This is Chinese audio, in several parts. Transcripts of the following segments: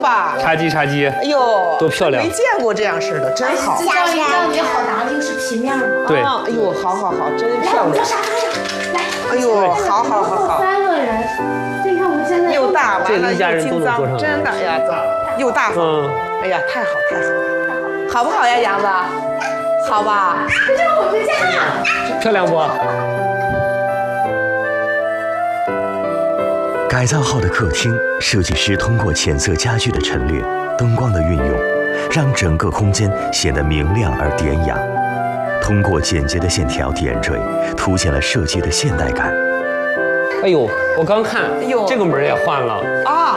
吧？ 茶几， 哎呦， 多漂亮！ 没见过这样式的，真好。 这教你好拿的，又是平面的。 对， 哎呦，好，真漂亮。 沙发上，来。 哎呦，好。 3个人，这你看我们现在又大，完了一家又金脏， 人都能坐上。 真的呀，又大方。哎呀，太好了，好不好呀，杨子？好吧？ 这是我们家。 漂亮不？ 改造后的客厅，设计师通过浅色家具的陈列、灯光的运用，让整个空间显得明亮而典雅。通过简洁的线条点缀，凸显了设计的现代感。 哎呦，我刚看，这个门也换了啊！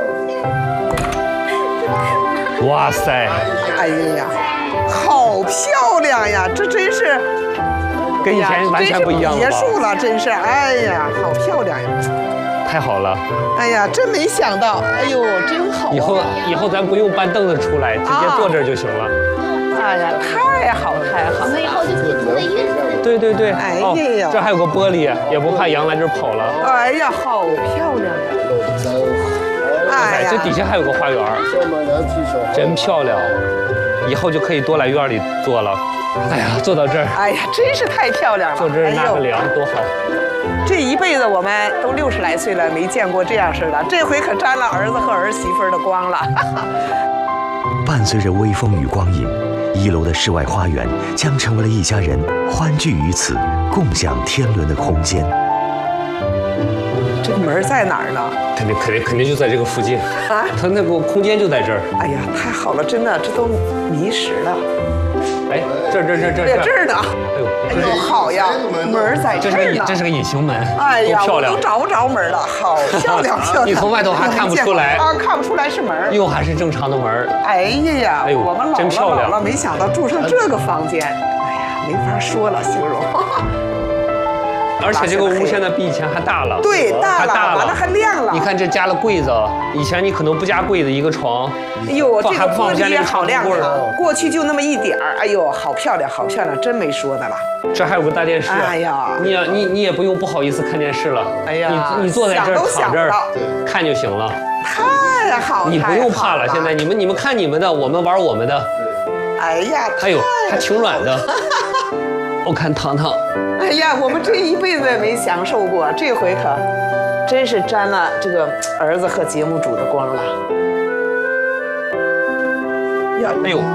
哇塞！ 哎呀，好漂亮呀！这真是跟以前完全不一样了吧？ 别墅了，真是！哎呀，好漂亮呀！ 太好了！ 哎呀，真没想到！哎呦，真好！ 以后咱不用搬凳子出来，直接坐这儿就行了。 哎呀，太好！ 我们以后就可以坐在院子里。对。 哎呀， 这还有个玻璃，也不怕羊来这儿跑了。 哎呀，好漂亮呀！ 哎呀，这底下还有个花园，真漂亮！以后就可以多来院里坐了。哎呀，坐到这儿， 哎呀，真是太漂亮了！ 坐这儿纳个凉多好。 这一辈子我们都60来岁了，没见过这样式的，这回可沾了儿子和儿媳妇的光了。 伴随着微风与光影，1楼的室外花园将成为了一家人欢聚于此、共享天伦的空间。 这个门在哪儿呢？ 肯定就在这个附近啊！它那个空间就在这儿。 哎呀，太好了，真的，这都迷失了。 哎，这儿呢！哎呦，好呀，门在这儿呢。 这是个隐形门， 哎呀， 漂亮， 我都找不着门了，好漂亮。 你从外头还看不出来啊，看不出来是门， 又还是正常的门。 哎呀， 哎呦， 我们真漂亮了，没想到住上这个房间，哎呀，没法说了，形容。 而且这个屋现在比以前还大了， 对，大了，完了还亮了。 你看这加了柜子，以前你可能不加柜子，一个床， 哎呦，这个玻璃也好亮堂，过去就那么一点儿，哎呦，好漂亮，真没说的了。 这还有个大电视， 哎呀， 你也不用不好意思看电视了， 哎呀， 你坐在这儿躺这儿看就行了， 太好了， 你不用怕了。现在你们看你们的，我们玩我们的。 哎呀， 哎呦，还挺软的。我看糖。 哎呀，我们这一辈子也没享受过，这回可真是沾了这个儿子和节目组的光了。 哎呦，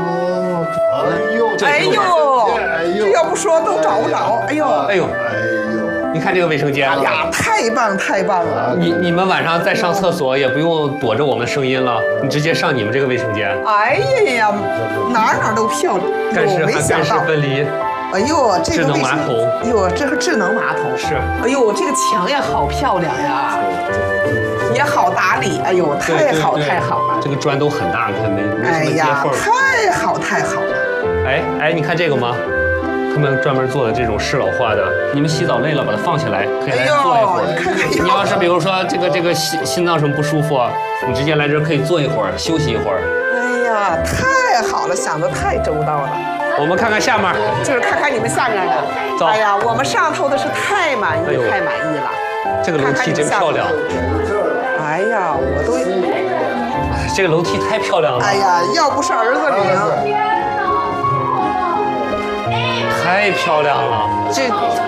这要不说都找不着。哎呦， 你看这个卫生间， 哎呀，太棒了！ 你们晚上再上厕所也不用躲着我们声音了，你直接上你们这个卫生间。 哎呀，哪都漂亮， 干湿分离。 哎呦，这个智能马桶， 哎呦，这个智能马桶是， 哎呦，这个墙也好漂亮呀，也好打理，哎呦，太好了， 这个砖都很大，你看没什么接缝， 太好了。 哎，你看这个吗？他们专门做的这种适老化的，你们洗澡累了把它放下来，可以来坐一会儿。你要是比如说这个心脏什么不舒服，你直接来这儿可以坐一会儿，休息一会儿。 哎呀，太好了，想得太周到了。 我们看看下面， 就是看看你们下面的。 走。 哎呀，我们上头的是太满意了。 这个楼梯真漂亮。 哎呀，我都。 这个楼梯太漂亮了。 哎呀，要不是儿子领。 太漂亮了。这。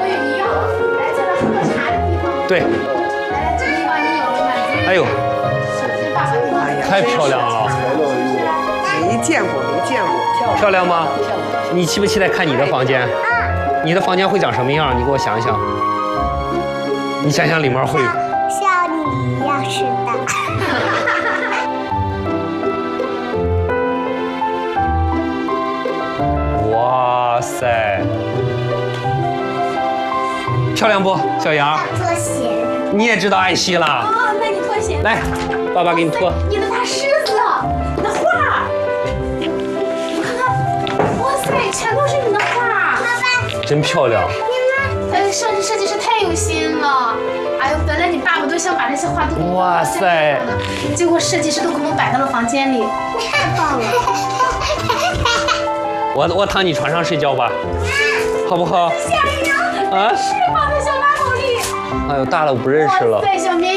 对。哎呦。太漂亮了。 没见过。 漂亮吗？你期不期待看你的房间？你的房间会长什么样？你给我想想。你想想里面会。 像你一样似的。 哇塞！漂亮不，小杨？ 拖鞋。 你也知道爱惜了。 哦，那你脱鞋。 来，爸爸给你脱。 你的大狮子，你的画。全都是你的画， 真漂亮。 设计师太有心了。哎呦，本来你爸爸都想把这些画都给我， 哇塞！ 结果设计师都给我们摆到了房间里，太棒了。 我躺你床上睡觉吧，好不好？ 吓人啊！是放在小马桶里。 哎呦，大了我不认识了。 在小绵